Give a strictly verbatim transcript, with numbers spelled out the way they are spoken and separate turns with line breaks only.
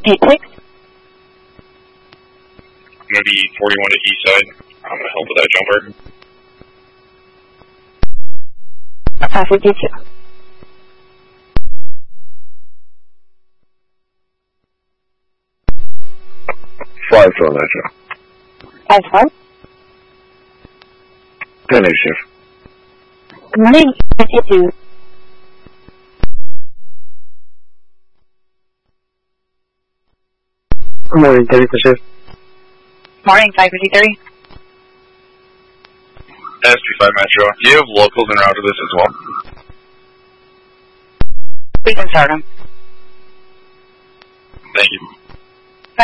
eight six.
I'm going to be forty-one to east side. I'm going to help with that jumper.
Traffic D two.
Five four Metro.
Five four.
ten eight shift.
Good morning, fifty-two.
Good morning, thirty-two shift.
Morning, five fifty-three.
S P five Metro. Do you have locals en route to this as well?
We can start them.
Thank you.